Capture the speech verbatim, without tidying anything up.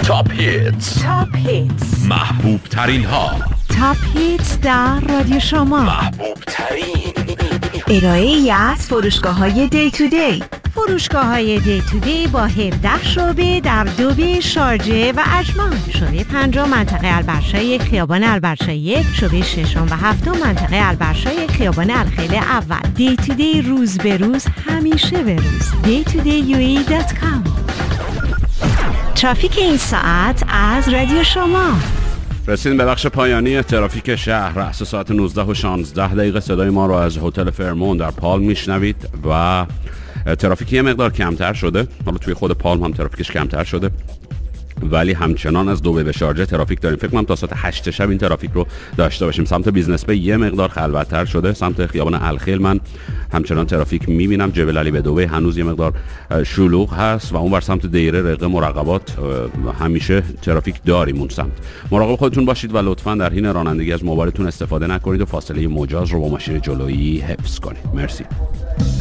تاپ هیتز، تاپ هیتز، محبوب ترین ها، تاپ هیتز در رادیو شما، محبوب ترین ارائه ای از فروشگاه های دی تو دی. فروشگاه های دی تو دی با هفده شعبه در دوبه، شارجه و اجمان. شعبه پنجم منطقه البرشای خیابان البرشای یک، شعبه ششم و هفتم منطقه البرشای خیابان الخیل اول. دی تو دی، روز به روز، همیشه به روز. دی تو دی یو ای دات کام. ترافیک این ساعت از رادیو شما. رسیدیم به بخش پایانی ترافیک شهر. رأس ساعت نوزده و شانزده دقیقه صدای ما رو از هتل فرمون در پالم میشنوید و ترافیک یه مقدار کمتر شده. حالا توی خود پالم هم ترافیکش کمتر شده، ولی همچنان از دوبه به شارجه ترافیک داریم. فکر کنم تا ساعت هشت شب این ترافیک رو داشته باشیم. سمت بیزنس به یه مقدار خلوت‌تر شده. سمت خیابان الخیل من همچنان ترافیک می‌بینم. جبل علی به دوبه هنوز یه مقدار شلوغ هست و اون ور سمت دیره رقه مراقبات همیشه ترافیک داریم اون سمت. مراقب خودتون باشید و لطفاً در حین رانندگی از موبایلتون استفاده نکنید و فاصله مجاز رو با ماشین جلویی حفظ کنید. مرسی.